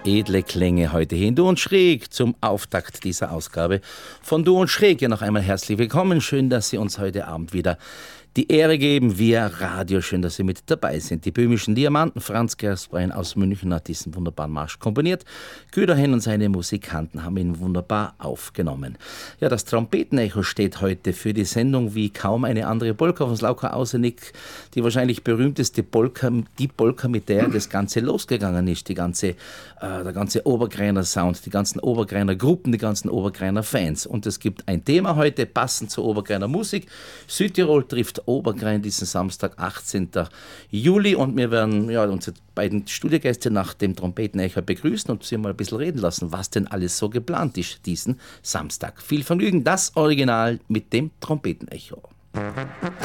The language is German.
Edle Klänge heute hier in Du und Schräg zum Auftakt dieser Ausgabe von Du und Schräg. Ja, noch einmal herzlich willkommen. Schön, dass Sie uns heute Abend wieder die Ehre geben via Radio. Schön, dass Sie mit dabei sind. Die böhmischen Diamanten, Franz Gerstbein aus München hat diesen wunderbaren Marsch komponiert. Güterhen und seine Musikanten haben ihn wunderbar aufgenommen. Ja, das Trompetenecho steht heute für die Sendung wie kaum eine andere Polka von Sławka Ausenik. Die wahrscheinlich berühmteste Polka, die Polka, mit der das Ganze losgegangen ist. Der ganze Obergreiner Sound, die ganzen Obergreiner Gruppen, die ganzen Obergreiner Fans. Und es gibt ein Thema heute, passend zur Obergreiner Musik. Südtirol trifft Obergrein diesen Samstag, 18. Juli. Und wir werden unsere beiden Studiogäste nach dem Trompetenecho begrüßen und sie mal ein bisschen reden lassen, was denn alles so geplant ist diesen Samstag. Viel Vergnügen, das Original mit dem Trompetenecho.